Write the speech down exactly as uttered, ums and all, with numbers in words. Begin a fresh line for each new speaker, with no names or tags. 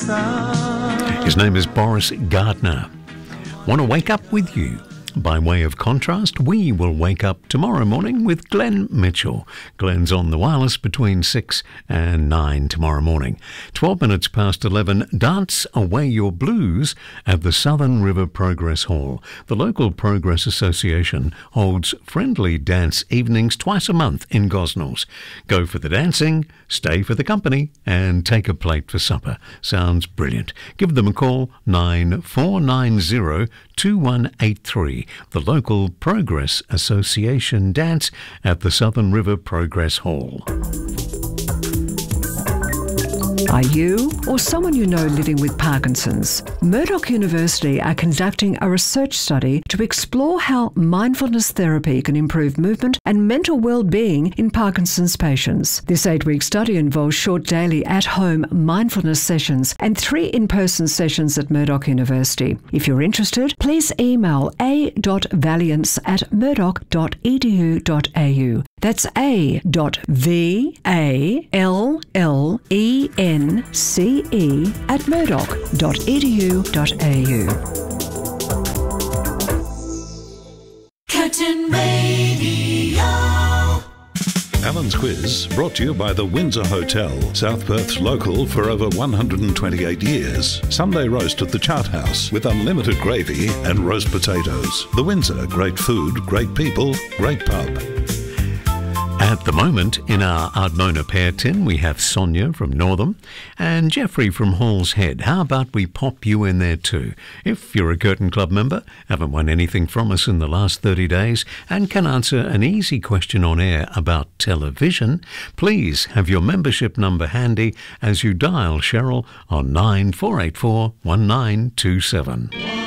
His name is Boris Gardner. Want to wake up with you? By way of contrast, we will wake up tomorrow morning with Glenn Mitchell. Glenn's on the wireless between six and nine tomorrow morning. twelve minutes past eleven, dance away your blues at the Southern River Progress Hall. The local Progress Association holds friendly dance evenings twice a month in Gosnells. Go for the dancing, stay for the company, and take a plate for supper. Sounds brilliant. Give them a call, nine four nine zero two one eight three. The local Progress Association dance at the Southern River Progress Hall.
Are you or someone you know living with Parkinson's? Murdoch University are conducting a research study to explore how mindfulness therapy can improve movement and mental well-being in Parkinson's patients. This eight-week study involves short daily at-home mindfulness sessions and three in-person sessions at Murdoch University. If you're interested, please email a dot valiance at murdoch dot e d u dot a u. That's a dot v a l l e n c e at murdoch dot e d u dot a u.
Curtin Radio.
Alan's Quiz, brought to you by the Windsor Hotel, South Perth's local for over one hundred twenty-eight years. Sunday roast at the Chart House with unlimited gravy and roast potatoes. The Windsor, great food, great people, great pub.
At the moment, in our Ardmona pear tin, we have Sonia from Northam and Jeffrey from Hall's Head. How about we pop you in there too? If you're a Curtin Club member, haven't won anything from us in the last thirty days, and can answer an easy question on air about television, please have your membership number handy as you dial Cheryl on nine four eight four one nine two seven.